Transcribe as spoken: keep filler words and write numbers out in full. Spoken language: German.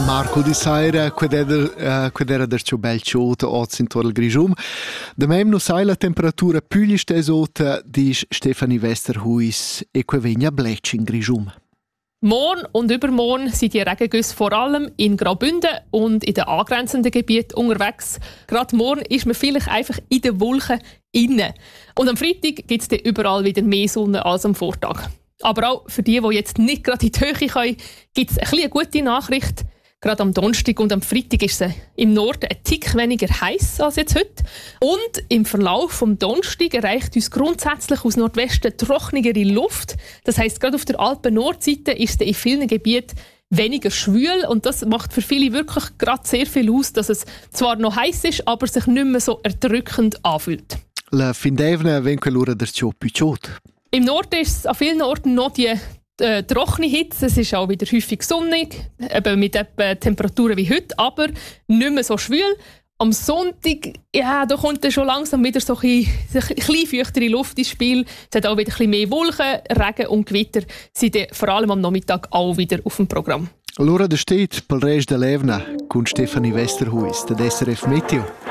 Marco Di Saira, quella era del suo bel ciotto, oggi intorno al Grigium. Da me non sai la temperatura più gli stesota, dice Stefanie Westerhuis, e que vegna blech in Grigium. Morgen und übermorgen sind die Regengüsse vor allem in Graubünden und in den angrenzenden Gebieten unterwegs. Gerade morgen ist man vielleicht einfach in den Wolken innen. Und am Freitag gibt es dann überall wieder mehr Sonne als am Vortag. Aber auch für die, die jetzt nicht gerade in die Höhe können, gibt es ein bisschen eine gute Nachricht. Gerade am Donnerstag und am Freitag ist es im Norden ein Tick weniger heiß als jetzt heute. Und im Verlauf vom Donnerstag erreicht uns grundsätzlich aus Nordwesten trockenere Luft. Das heisst, gerade auf der Alpen-Nordseite ist es in vielen Gebieten weniger schwül. Und das macht für viele wirklich gerade sehr viel aus, dass es zwar noch heiß ist, aber sich nicht mehr so erdrückend anfühlt. La fin d'evne venque l'ora del ciò più ciot. Im Norden ist es an vielen Orten noch die äh, trockene Hitze. Es ist auch wieder häufig sonnig, eben mit etwa Temperaturen wie heute, aber nicht mehr so schwül. Am Sonntag, ja, da kommt dann schon langsam wieder so ein bisschen feuchtere Luft ins Spiel. Es hat auch wieder ein bisschen mehr Wolken, Regen und Gewitter sind vor allem am Nachmittag auch wieder auf dem Programm. L'ora de steht pel Rest dell'Evna con Stefanie Westerhuis, der S R F Meteo.